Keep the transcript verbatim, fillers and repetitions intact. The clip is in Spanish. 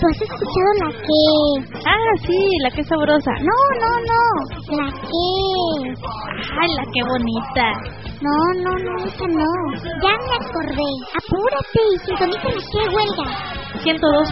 ¿Tú has escuchado la que? Ah, sí, la que es sabrosa. No, no, no. La que. Ay, la que bonita. No, no, no, esa no. Ya me acordé. Apúrate y sintoniza la que huelga. ciento dos